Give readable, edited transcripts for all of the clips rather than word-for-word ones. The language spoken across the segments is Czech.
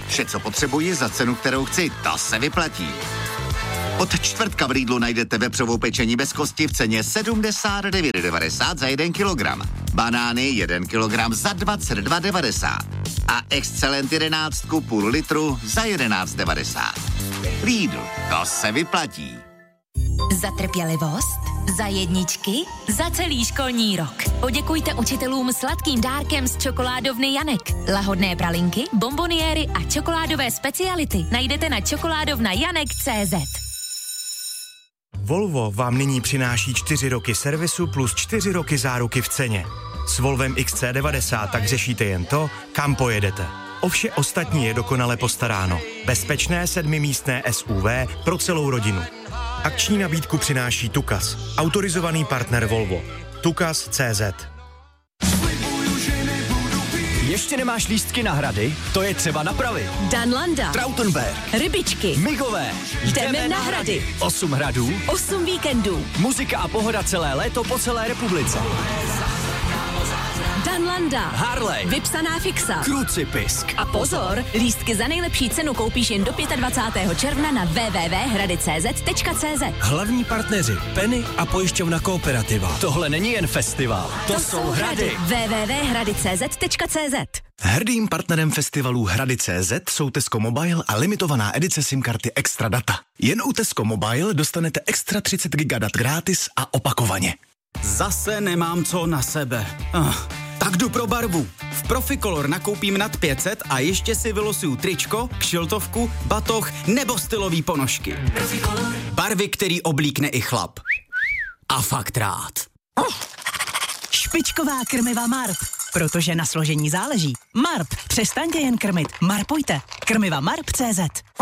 Vše, co potřebuji za cenu, kterou chci, to se vyplatí. Od čtvrtka v Lidlu najdete vepřovou pečení bez kosti v ceně 79,90 za 1 kilogram. Banány 1 kilogram za 22,90. A Excelent 11 půl litru za 11,90. Lidl, to se vyplatí. Za trpělivost, za jedničky, za celý školní rok. Poděkujte učitelům sladkým dárkem z čokoládovny Janek. Lahodné pralinky, bonboniéry a čokoládové speciality najdete na čokoládovnajanek.cz. Volvo vám nyní přináší 4 roky servisu plus 4 roky záruky v ceně. S Volvem XC90 tak řešíte jen to, kam pojedete. O vše ostatní je dokonale postaráno. Bezpečné 7místné SUV pro celou rodinu. Akční nabídku přináší Tukas, autorizovaný partner Volvo. Tukas.cz. Ještě nemáš lístky na hrady? To je třeba napravit. Danlanda, Trautenberg, Rybičky, Migové. Jdeme na hrady. 8 hradů, 8 víkendů. muzika a pohoda celé léto po celé republice. Danlanda, Harley, vypsaná fixa. Krucipisk. A pozor, lístky za nejlepší cenu koupíš jen do 25. června na www.hradicz.cz. Hlavní partneři Penny a pojišťovna Kooperativa. Tohle není jen festival, to jsou hrady. www.hradicz.cz. Hrdým partnerem festivalů Hrady.cz jsou Tesco Mobile a limitovaná edice SIM karty Extra Data. Jen u Tesco Mobile dostanete extra 30 GB dat gratis a opakovaně. Zase nemám co na sebe. Tak jdu pro barvu. V Proficolor nakoupím nad 500 a ještě si vylosuju tričko, kšiltovku, batoh nebo stylový ponožky. Proficolor. Barvy, který oblíkne i chlap. A fakt rád. Špičková krmiva Marp. Protože na složení záleží. Marp, přestaňte jen krmit. Marpujte. Krmiva Marp.cz.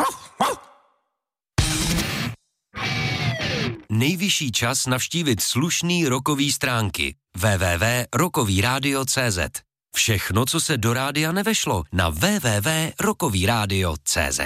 Nejvyšší čas navštívit slušný rokový stránky www.rokovyradio.cz. Všechno, co se do rádia nevešlo, na www.rokovyradio.cz.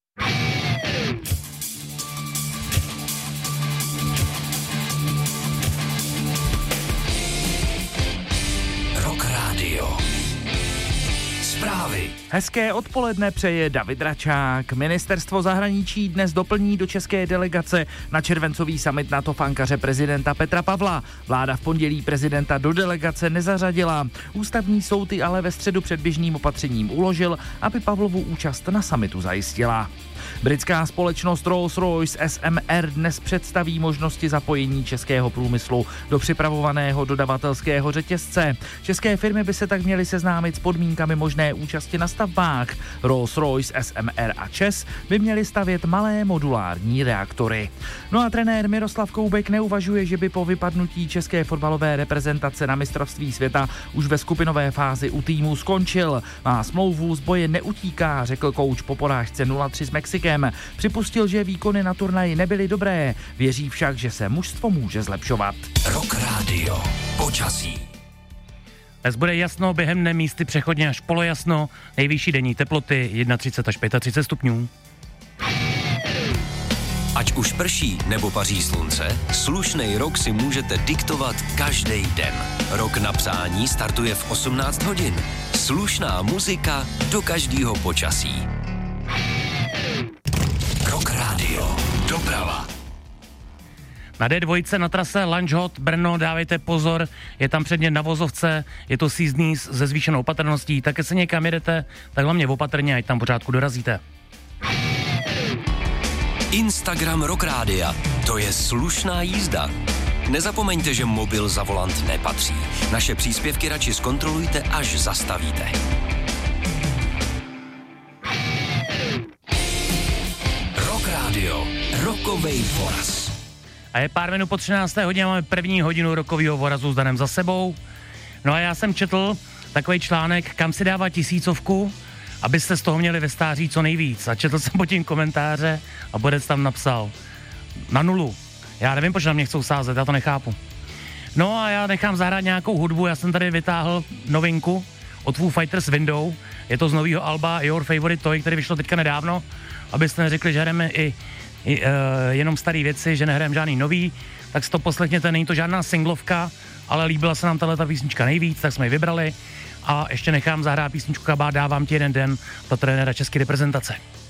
Rock Radio. Zprávy. Hezké odpoledne přeje David Račák. Ministerstvo zahraničí dnes doplní do české delegace na červencový summit NATO v Ankaře prezidenta Petra Pavla. Vláda v pondělí prezidenta do delegace nezařadila. Ústavní soud ji ale ve středu předběžným opatřením uložil, aby Pavlovu účast na summitu zajistila. Britská společnost Rolls-Royce SMR dnes představí možnosti zapojení českého průmyslu do připravovaného dodavatelského řetězce. České firmy by se tak měly seznámit s podmínkami možné účasti na stavbách. Rolls-Royce SMR a ČES by měly stavět malé modulární reaktory. No a trenér Miroslav Koubek neuvažuje, že by po vypadnutí české fotbalové reprezentace na mistrovství světa už ve skupinové fázi u týmu skončil. Má smlouvu, z boje neutíká, řekl kouč po porážce 0-3 s Mexikem. Připustil, že výkony na turnaji nebyly dobré, věří však, že se mužstvo může zlepšovat. Rock Radio. Počasí. Dnes bude jasno, během dne místy přechodně až polojasno, nejvyšší denní teploty 31 až 35 stupňů. Ať už prší nebo paří slunce, slušnej rok si můžete diktovat každý den. Rok na psání startuje v 18 hodin. Slušná muzika do každého počasí. Rock Radio. Doprava. Na D2 na trase Lanžhot Brno dávejte pozor, je tam předně na vozovce, je to sízdný se zvýšenou opatrností, tak se někam jedete, tak hlavně opatrně, ať tam pořádku dorazíte. Instagram Rock Rádia. To je slušná jízda. Nezapomeňte, že mobil za volant nepatří. Naše příspěvky radši zkontrolujte, až zastavíte. Rock Radio. Rokovej voraz. A je pár minut po 13. hodině, máme první hodinu rokového vorazu s Danem za sebou. No a já jsem četl takový článek, kam si dává 1000, abyste z toho měli ve stáří co nejvíc. A četl jsem pod tím komentáře a Bodec tam napsal na 0. Já nevím, proč na mě chcou sázet, já to nechápu. No a já nechám zahrát nějakou hudbu, já jsem tady vytáhl novinku od Foo Fighters Window. Je to z nového alba Your Favorite Toy, který vyšlo teďka nedávno, abyste neřekli, že hrajeme jenom staré věci, že nehrajeme žádný nový, tak si to poslechněte, není to žádná singlovka, ale líbila se nám tato písnička nejvíc, tak jsme ji vybrali. a ještě nechám zahrát písničku Kabát, dávám ti jeden den, pro trenéra české reprezentace.